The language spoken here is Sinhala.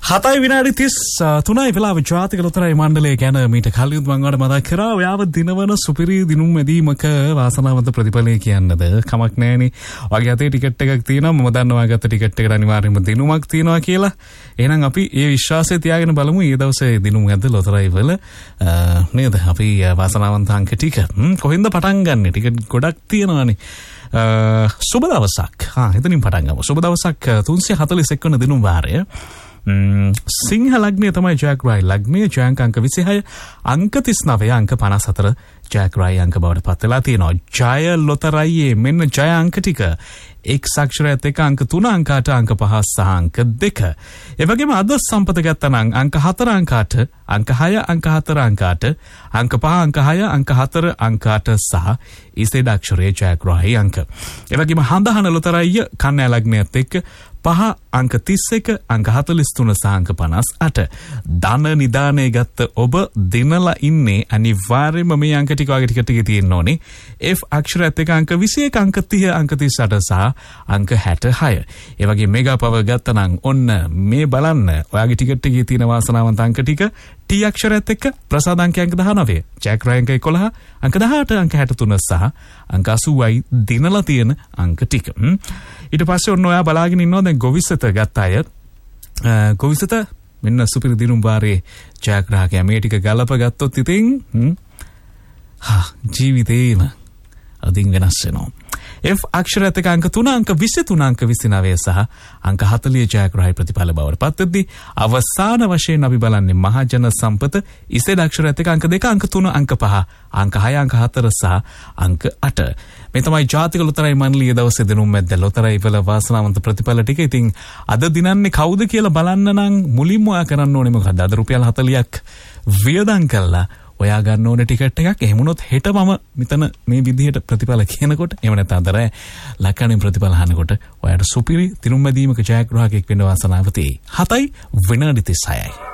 7 විනාඩි 33යි වෙලාව ජාතික ලොතරැයි මණ්ඩලය ගැන මීට කලින් මම ඔයාලට මතක් කරා ඔයාව දිනවන සුපිරි දිනුම් මැදීමක වාසනාවන්ත ප්‍රතිඵලය කියන්නද කමක් නැහැනේ. ඔයාගේ අතේ ටිකට් එකක් තියෙනවා. මම දන්නවා ඔයාගත්ත ටිකට් එකට අනිවාර්යයෙන්ම දිනුමක් තියෙනවා කියලා. එහෙනම් අපි ඒ විශ්වාසය තියාගෙන බලමු ඊ දවසේ දිනුම් ඇද්ද ලොතරැයි වල නේද? අපි වාසනාවන්ත අංක ටික කොහෙන්ද පටන් ගන්නෙ? ටිකට් ගොඩක් තියෙනවානේ. සුබ දවසක්. එතනින් පටන් ගමු. සුබ දවසක් 341 වන දිනුම් වාරය. සිංහ ලග්නය තමයි ජයග්‍රහයි ලග්නය. ජයාංක අංක 26, අංක 39, අංක 54 ජයග්‍රහයි අංක බවට පත් වෙලා තියෙනවා. ජය ලොතරැයියේ මෙන්න ජය අංක ටික එක් අක්ෂරයත් එක අංක 3, අංක 8, අංක 5 සහ අංක 2. ඒ වගේම අද සම්පත ගත්තනම් අංක 4, අංක 8, අංක 6, අංක 4, අංක 8, අංක 5, අංක 6, අංක 4, අංක 8 සහ ඉසෙඩ අක්ෂරයේ ජයග්‍රහයි අංක. ඒ වගේම හඳහන ලොතරැයිය කන්‍යා ලග්නයත් එක්ක 5, අංක 31, අංක 43 සහ අංක 58. ධන නිදානේ ගත්ත ඔබ දිනලා ඉන්නේ අනිවාර්යයෙන්ම මේ අංක ටික වගේ ටික තියෙන්න ඕනේ. F අක්ෂරයත් එක්ක අංක 21, අංක 30, අංක 38 සහ අංක 66. ඒ වගේ මෙගා පවර් ගත්තනම් ඔන්න මේ බලන්න ඔයාගේ ටිකට් එකේ තියෙන වාසනාවන්ත අංක ටික T අක්ෂරයත් එක්ක ප්‍රසාද අංක 19, ජයග්‍රහයි අංක 11, අංක 18, අංක 63 සහ අංක 80යි දිනලා තියෙන අංක ටික. ඊට පස්සේ ඔන්න ඔයා බලාගෙන ඉන්නවා දැන් ගොවිසත ගත්ත අය. ගොවිසත මෙන්න සුපිරි දිනුම් වාරයේ ජයග්‍රාහකයා මේ ටික ගලප ගත්තොත් ඉතින් ජීවිතේම අදින් වෙනස් වෙනවා. F අක්ෂරයත් එක්ක අංක 3, අංක 23, අංක 29 සහ අංක 40 ජයග්‍රහයි ප්‍රතිඵල බවට පත් වෙද්දී අවසාන වශයෙන් අපි බලන්නේ මහජන සම්පත ඉසෙඩ අක්ෂරයත් එක්ක අංක 2, අංක 3, අංක 5, අංක 6, අංක 4 සහ අංක 8. මේ තමයි ජාතික ලොතරැයි මණ්ඩලයේ දවසේ දිනුම් මැද්ද ලොතරැයි වල වාසනාවන්ත ප්‍රතිඵල ටික. ඉතින් අද දිනන්නේ කවුද කියලා බලන්න නම් මුලින්ම ඔයා කරන්න ඕනේ මොකද්ද? අද රුපියල් 40ක් වියදම් කළා ඔයා ගන්න ඕනේ ටිකට් එකක්. එහෙම වුණොත් හෙට මම මෙතන මේ විදිහට ප්‍රතිඵල කියනකොට එහෙම නැත්නම් අද රෑ ලක්කණින් ප්‍රතිඵල අහනකොට ඔයාට සුපිරි දිනුම් මැදීමක ජයග්‍රාහකයෙක් වෙන්න වාසනාව තියෙයි. 7 විනාඩි 36යි.